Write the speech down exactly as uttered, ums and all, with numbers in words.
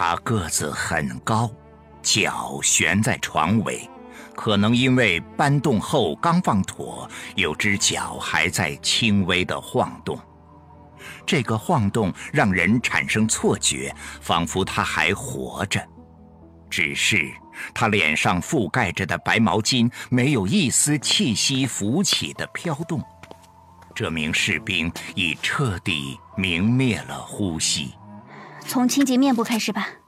他个子很高，脚悬在床尾，可能因为搬动后刚放妥，有只脚还在轻微的晃动。这个晃动让人产生错觉，仿佛他还活着。只是他脸上覆盖着的白毛巾没有一丝气息浮起的飘动。这名士兵已彻底泯灭了呼吸。 从清洁面部开始吧。